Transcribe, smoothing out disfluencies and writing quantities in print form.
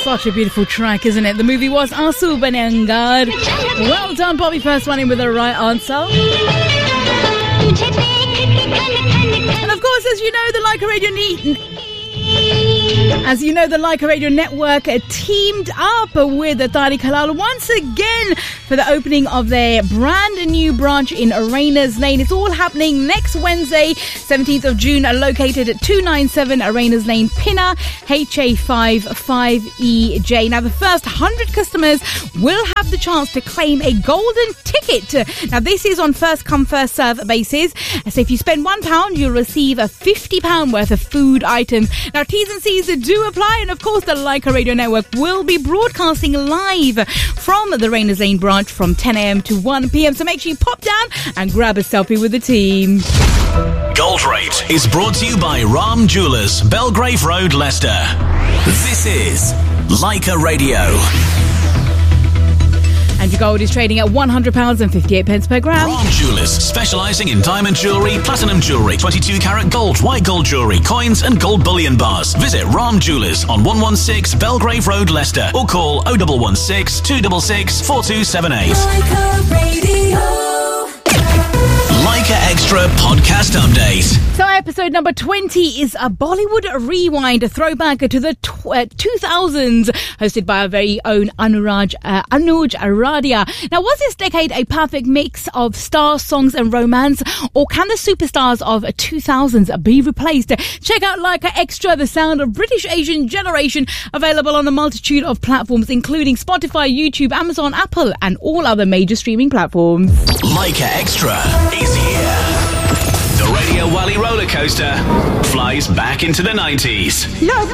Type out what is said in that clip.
Such a beautiful track, isn't it? The movie was Aasu Banyangar. Well done, Bobby. First one in with the right answer. And of course, as you know, the Leica Radio Network teamed up with Tariq Halal once again for the opening of their brand new branch in Rayners Lane. It's all happening next Wednesday, 17th of June, located at 297 Rayners Lane, Pinner, HA55EJ. Now, the first 100 customers will have the chance to claim a golden ticket. Now, this is on first come, first serve basis. So if you spend £1, you'll receive a £50 worth of food items. Now, T's and C's do apply, and of course the Leica Radio Network will be broadcasting live from the Rayners Lane branch from 10 a.m. to 1 p.m. So make sure you pop down and grab a selfie with the team. Gold Rate is brought to you by Ram Jewellers, Belgrave Road, Leicester. This is Leica Radio. And your gold is trading at £100 and 58 pence per gram. Ram Jewellers, specialising in diamond jewellery, platinum jewellery, 22 carat gold, white gold jewellery, coins and gold bullion bars. Visit Ram Jewellers on 116 Belgrave Road, Leicester, or call 0116 266 4278. Leica Radio. Leica Extra podcast update. So episode number 20 is a Bollywood rewind, a throwback to the 2000s, hosted by our very own Anuj Aradia. Now, was this decade a perfect mix of stars, songs and romance, or can the superstars of 2000s be replaced? Check out Leica Extra, the sound of British Asian generation, available on a multitude of platforms, including Spotify, YouTube, Amazon, Apple and all other major streaming platforms. Leica Extra is here. The Radio Wally roller coaster flies back into the 90s.